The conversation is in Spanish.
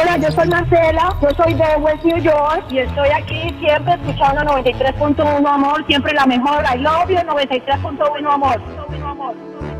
Hola, yo soy Marcela, yo soy de West New York y estoy aquí siempre escuchando 93.1 amor, siempre la mejor. I love you, 93.1 amor.